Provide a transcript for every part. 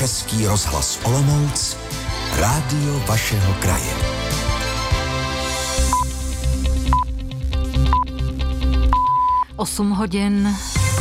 Český rozhlas Olomouc, rádio vašeho kraje. Osm hodin.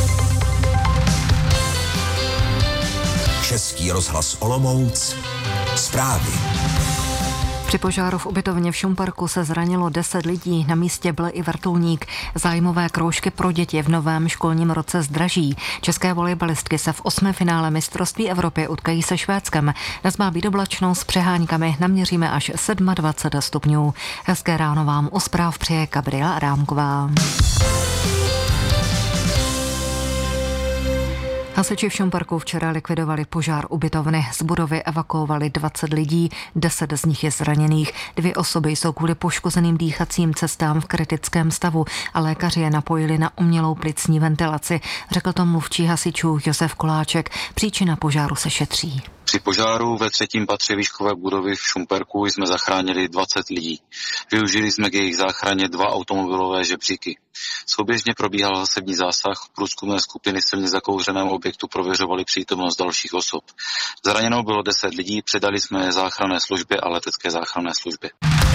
Český rozhlas Olomouc, zprávy. Při požáru v ubytovně v Šumperku se zranilo 10 lidí, na místě byl i vrtulník. Zájmové kroužky pro děti v novém školním roce zdraží. České volejbalistky se v 8. finále mistrovství Evropy utkají se Švédskem. Dnes má být oblačno s přehánykami, naměříme až 27 stupňů. Hezké ráno vám u zpráv přeje Gabriela Adámková. Hasiči v Šumperku včera likvidovali požár ubytovny. Z budovy evakuovali 20 lidí, 10 z nich je zraněných. 2 osoby jsou kvůli poškozeným dýchacím cestám v kritickém stavu a lékaři je napojili na umělou plicní ventilaci, řekl to mluvčí hasičů Josef Koláček. Příčina požáru se šetří. Při požáru ve 3. patře výškové budovy v Šumperku jsme zachránili 20 lidí. Využili jsme k jejich záchraně 2 automobilové žebříky. Souběžně probíhal hasební zásah, průzkumné skupiny silně zakouřeném objektu prověřovaly přítomnost dalších osob. Zraněno bylo 10 lidí, předali jsme záchranné službě a letecké záchranné službě.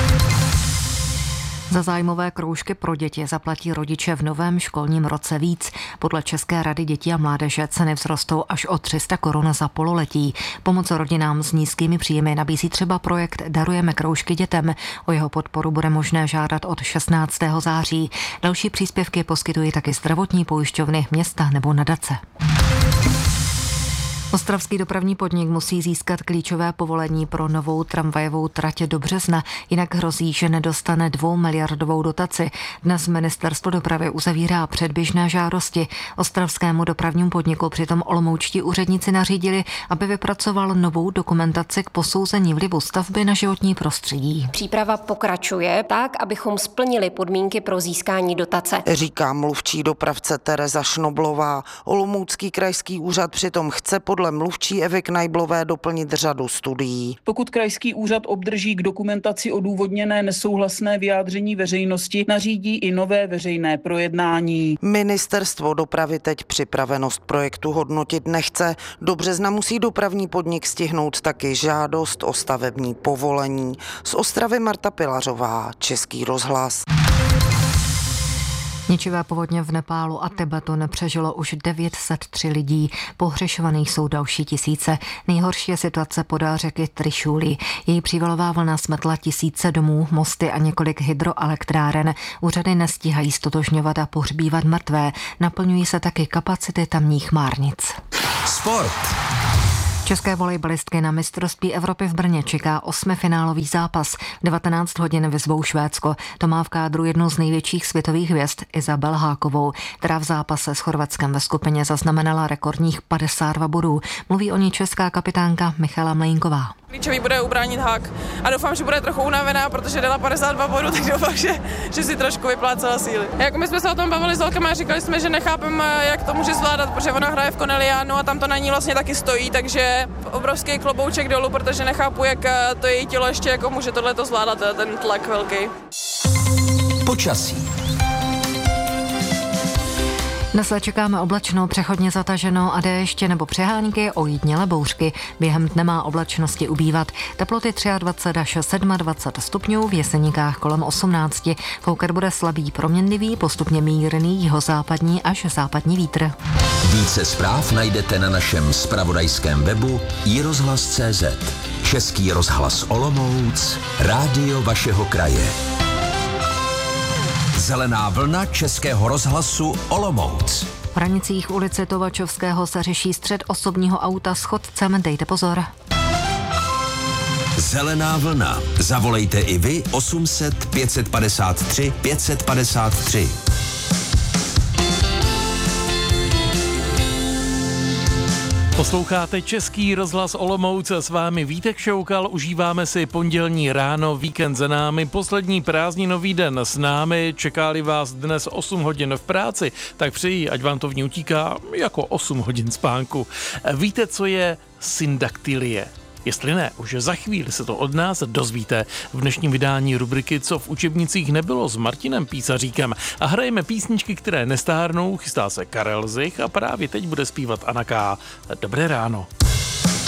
Za zájmové kroužky pro děti zaplatí rodiče v novém školním roce víc. Podle České rady dětí a mládeže ceny vzrostou až o 300 korun za pololetí. Pomoc rodinám s nízkými příjmy nabízí třeba projekt Darujeme kroužky dětem. O jeho podporu bude možné žádat od 16. září. Další příspěvky poskytují taky zdravotní pojišťovny, města nebo nadace. Ostravský dopravní podnik musí získat klíčové povolení pro novou tramvajovou trať do března, jinak hrozí, že nedostane 2 miliardovou dotaci. Dnes ministerstvo dopravy uzavírá předběžné žádosti. Ostravskému dopravnímu podniku přitom olomoučtí úředníci nařídili, aby vypracoval novou dokumentaci k posouzení vlivu stavby na životní prostředí. Příprava pokračuje tak, abychom splnili podmínky pro získání dotace, říká mluvčí dopravce Tereza Šnoblová. Olomoucký krajský úřad přitom chce podle mluvčí Evy Knajblové doplnit řadu studií. Pokud krajský úřad obdrží k dokumentaci odůvodněné nesouhlasné vyjádření veřejnosti, nařídí i nové veřejné projednání. Ministerstvo dopravy teď připravenost projektu hodnotit nechce. Do března musí dopravní podnik stihnout taky žádost o stavební povolení. Z Ostravy Marta Pilařová, Český rozhlas. Ničivé povodně v Nepálu a Tibetu nepřežilo už 903 lidí. Pohřešovaných jsou další tisíce. Nejhorší je situace podél řeky Trišúli. Její přívalová vlna smetla tisíce domů, mosty a několik hydroelektráren. Úřady nestíhají ztotožňovat a pohřbívat mrtvé. Naplňují se taky kapacity tamních márnic. Sport. České volejbalistky na mistrovství Evropy v Brně čeká 8. finálový zápas. 19 hodin vyzvou Švédsko. To má v kádru jednu z největších světových hvězd Izabel Hákovou, která v zápase s Chorvatskem ve skupině zaznamenala rekordních 52 bodů. Mluví o ní česká kapitánka Michala Mlejnková. Klíčový bude ubránit hák a doufám, že bude trochu unavená, protože dala 52 bodů, tak doufám, že si trošku vyplácela síly. Jako my jsme se o tom bavili s holkama a říkali jsme, že nechápeme, jak to může zvládat, protože ona hraje v Cornelianu a tam to na ní vlastně taky stojí, takže obrovský klobouček dolů, protože nechápu, jak to její tělo ještě jako může tohleto zvládat, ten tlak velký. Počasí. Dnes čekáme oblačno, přechodně zataženo a déště nebo přehánky, ojedinělé bouřky. Během dne má oblačnosti ubývat. Teploty 23 až 27 stupňů, v Jeseníkách kolem 18. Foukat bude slabý, proměnlivý, postupně mírný jihozápadní až západní vítr. Více zpráv najdete na našem zpravodajském webu iRozhlas.cz. Český rozhlas Olomouc, rádio vašeho kraje. Zelená vlna Českého rozhlasu Olomouc. V hranicích ulice Tovačovského se řeší střet osobního auta s chodcem, dejte pozor. Zelená vlna. Zavolejte i vy 800 553 553. Posloucháte Český rozhlas Olomouc, s vámi Vítek Šoukal, užíváme si pondělní ráno, víkend za námi, poslední prázdninový den s námi, čeká-li vás dnes 8 hodin v práci, tak přeji, ať vám to v ní utíká jako 8 hodin spánku. Víte, co je syndaktylie? Jestli ne, už za chvíli se to od nás dozvíte v dnešním vydání rubriky Co v učebnicích nebylo s Martinem Písaříkem. A hrajeme písničky, které nestárnou, chystá se Karel Zich a právě teď bude zpívat Anna K. Dobré ráno.